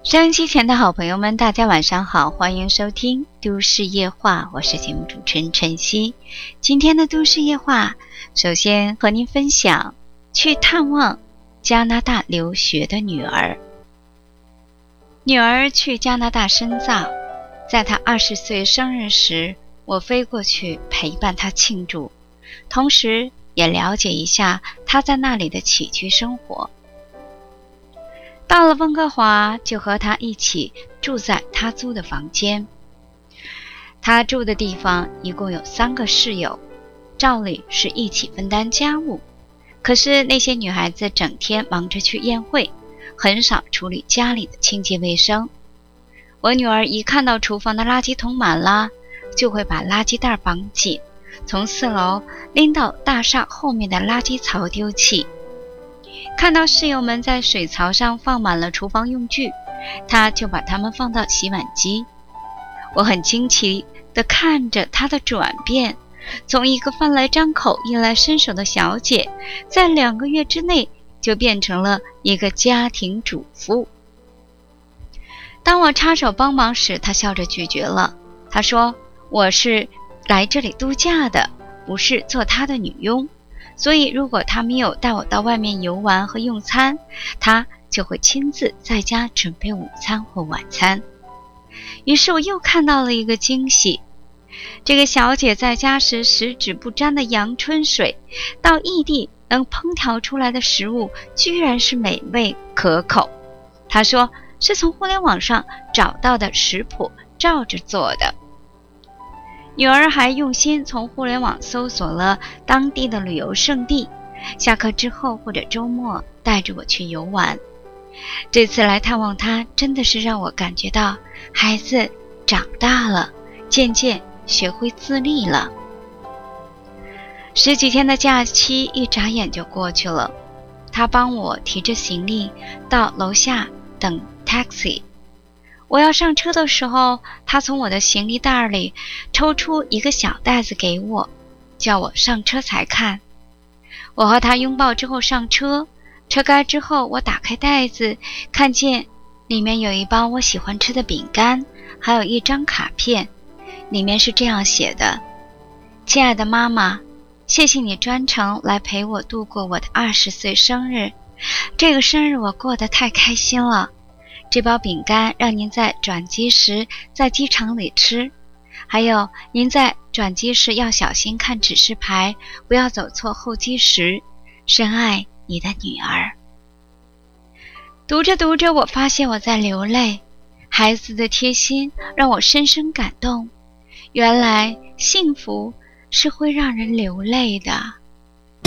收音机前的好朋友们，大家晚上好，欢迎收听都市夜话，我是节目主持人晨曦。今天的都市夜话，首先和您分享去探望加拿大留学的女儿。女儿去加拿大深造，在她20岁生日时，我飞过去陪伴她庆祝，同时也了解一下她在那里的起居生活。到了温哥华，就和他一起住在他租的房间。他住的地方一共有3个室友，照理是一起分担家务，可是那些女孩子整天忙着去宴会，很少处理家里的清洁卫生。我女儿一看到厨房的垃圾桶满了，就会把垃圾袋绑紧，从4楼拎到大厦后面的垃圾槽丢弃。看到室友们在水槽上放满了厨房用具，他就把它们放到洗碗机。我很惊奇地看着他的转变，从一个饭来张口、衣来伸手的小姐，在2个月之内就变成了一个家庭主妇。当我插手帮忙时，他笑着拒绝了。他说：“我是来这里度假的，不是做他的女佣。所以如果他没有带我到外面游玩和用餐，他就会亲自在家准备午餐或晚餐。”于是我又看到了一个惊喜，这个小姐在家时十指不沾的阳春水，到异地能烹调出来的食物居然是美味可口。她说是从互联网上找到的食谱照着做的。女儿还用心从互联网搜索了当地的旅游胜地，下课之后或者周末带着我去游玩。这次来探望她，真的是让我感觉到孩子长大了，渐渐学会自立了。10几天的假期一眨眼就过去了，她帮我提着行李到楼下等 taxi。我要上车的时候，他从我的行李袋里抽出一个小袋子给我，叫我上车才看。我和他拥抱之后上车，车开之后，我打开袋子，看见里面有一包我喜欢吃的饼干，还有一张卡片，里面是这样写的：“亲爱的妈妈，谢谢你专程来陪我度过我的20岁生日，这个生日我过得太开心了。这包饼干让您在转机时在机场里吃，还有您在转机时要小心看指示牌，不要走错候机室。深爱你的女儿。”读着读着，我发现我在流泪，孩子的贴心让我深深感动。原来幸福是会让人流泪的。